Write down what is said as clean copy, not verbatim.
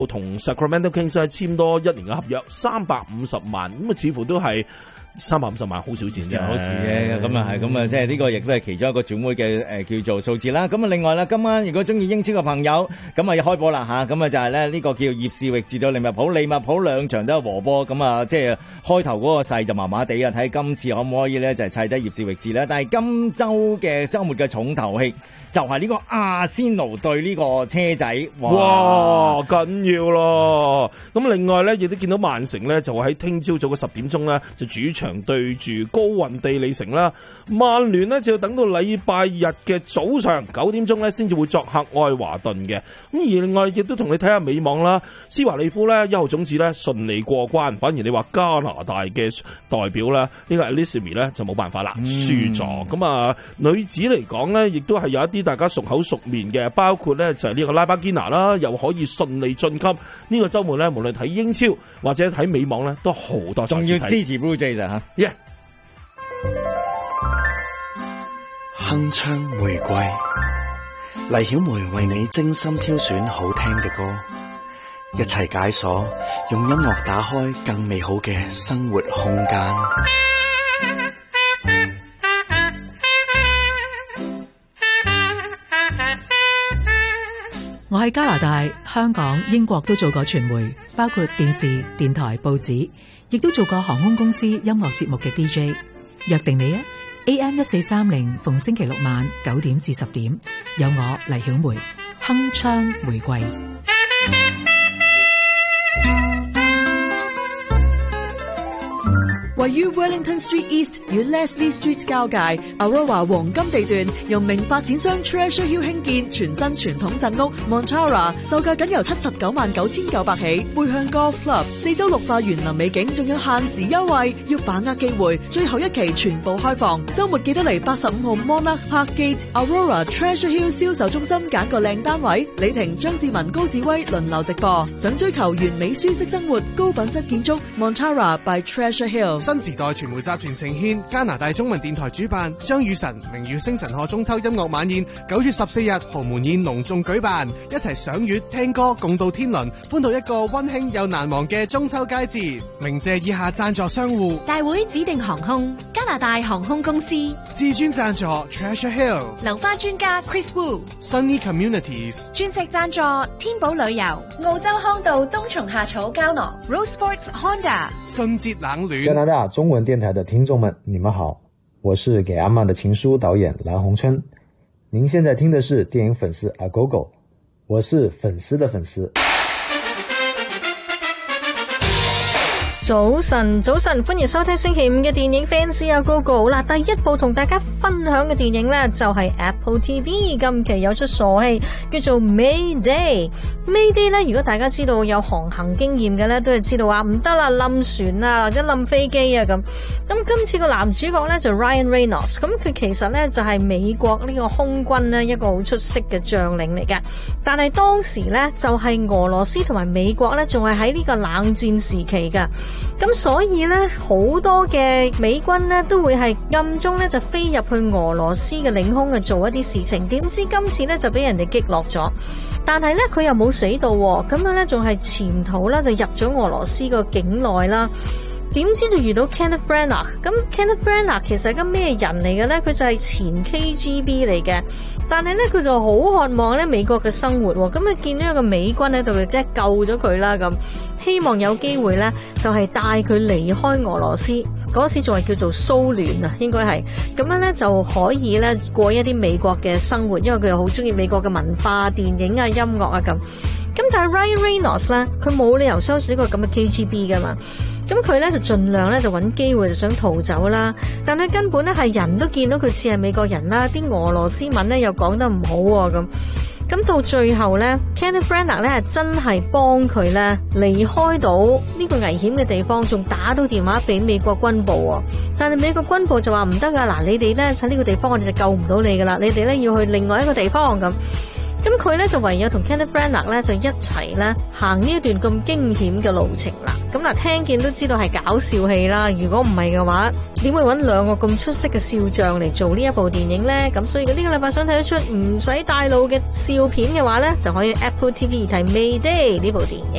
同 Sacramento Kings 簽多1年嘅合約，350萬，咁啊似乎都係350萬好少錢啫， 好事嘅，咁啊係，咁啊即係呢個亦都係其中一個轉會嘅叫做數字啦。咁啊另外啦，今晚如果中意英超嘅朋友，咁啊要開波啦吓，咁啊就係咧呢個叫葉士域治對利物浦，利物浦兩場都係和波，咁啊即係開頭嗰個勢就麻麻地啊，睇今次可唔可以咧就係砌低葉士域治咧？但係今週末嘅重頭戲就係呢個阿仙奴對呢個車仔， 哇緊要咯！咁另外咧，亦都見到曼城咧就喺聽朝早嘅10點鐘咧就主場對住高雲地利城啦。曼聯呢就要等到禮拜日嘅早上9點鐘咧先至會作客愛華頓嘅。咁而另外亦都同你睇下美網啦，施華利夫咧1號種子咧順利過關，反而你話加拿大嘅代表咧呢個 Alisimi 咧就冇辦法啦，輸咗。咁啊女子嚟講咧，亦都係有一啲大家熟口熟面嘅，包括咧就係呢個拉巴堅拿啦，又可以順利晉級。呢個週末咧，無論睇英超或者睇美網咧，都好多賽事睇。仲要支持 Blue Jays 嚇 ，yeah。 鏗鏘玫瑰，黎曉梅為你精心挑選好聽嘅歌，一齊解鎖，用音樂打開更美好嘅生活空間。 我喺加拿大、香港、英國都做過傳媒，包括電視、電台、報紙，亦都做過航空公司音樂節目嘅 DJ。約定你啊 ，AM1430，逢星期六晚9點至10點，有我黎曉梅，鏗鏘玫瑰。 位於 Wellington Street East 與 Leslie Street 交界 Aurora 黃金地段，由名發展商 Treasure Hill 興建全新傳統鎮屋 Montara， 售價僅由799900起，背向 Golf Club， 4周綠化園林美景，仲有限時優惠，要把握機會，最後一期全部開放，週末記得嚟85號 Monarch Park Gate Aurora Treasure Hill 銷售中心揀個靚單位。李婷、張志文、高志威輪流直播，想追求完美舒適生活、高品質建築 Montara by Treasure Hill。 新時代傳媒集團呈獻加拿大中文電台主辦張雨晨明月星辰賀中秋音樂晚宴，9月14日豪門宴隆重舉辦，一齊賞月聽歌共度天倫，歡度一個溫馨又難忘嘅中秋佳節。鳴謝以下贊助商戶： 大會指定航空、加拿大航空公司、 至尊贊助 Treasure Hill、 流花專家 Chris Wu、Sunny Communities、 鑽石贊助天寶旅遊、澳洲康道冬蟲夏草膠囊、Rose Sports Honda、 信節冷暖。 加拿大中文電台的聽眾們，你們好，我是給阿媽的情書導演藍紅春。您現在聽的是電影粉絲阿狗狗，我是粉絲的粉絲。 早晨，歡迎收聽星期五嘅電影 Fans 啊 Gogo 啦！第一部同大家分享嘅電影呢，就係 Apple TV 近期有出傻戲，叫做 Mayday。Mayday 呢，如果大家知道有航行經驗嘅呢，都係知道話唔得啦，冧船啊或者冧飛機啊咁。咁今次個男主角呢，就 Ryan Reynolds， 咁佢其實呢，就係美國呢個空軍呢一個好出色嘅將領嚟嘅。但係當時呢，就係俄羅斯同埋美國呢，仲係喺呢個冷戰時期噶。咁所以呢，好多嘅美軍呢都會係暗中呢就飛入去俄羅斯嘅領空去做一啲事情，點知今次呢就俾人哋擊落咗，但係呢佢又冇死到，咁樣呢仲係潛逃啦，就入咗俄羅斯個境內啦。點知就遇到 Kenneth Branagh， 咁 Kenneth Branagh 其實係個咩人嚟嘅呢？佢就係前 KGB 嚟嘅，但係呢，佢就好渴望呢美國嘅生活，咁啊見到一個美軍喺度，即係救咗佢啦，咁希望有機會呢，就係帶佢離開俄羅斯，嗰時仲係叫做蘇聯啊，應該係咁樣呢，就可以呢過一啲美國嘅生活，因為佢又好中意美國嘅文化、電影啊、音樂啊咁。咁但係 Ryan Reynolds 咧，佢冇理由相信一個咁嘅 KGB 噶嘛。咁佢咧就盡量咧就揾機會就想逃走啦，但係根本咧係人都見到佢似係美國人啦，啲俄羅斯文咧又講得唔好喎咁到最後咧 Kenneth Branagh 咧係真係幫佢咧離開到呢個危險嘅地方，仲打到電話俾美國軍部喎，但係美國軍部就話唔得噶，嗱你哋咧喺呢個地方我哋就救唔到你噶啦，你哋咧要去另外一個地方咁佢咧就唯有同 Kenneth Branagh 咧就一齊咧行呢一段咁驚險嘅路程啦。 咁嗱，聽見都知道係搞笑戲啦。如果唔係嘅話，點會揾兩個咁出色嘅笑匠嚟做呢一部電影呢？咁所以呢個禮拜想睇得出唔使帶腦嘅笑片嘅話呢，就可以 Apple TV 睇 Mayday 呢部電影。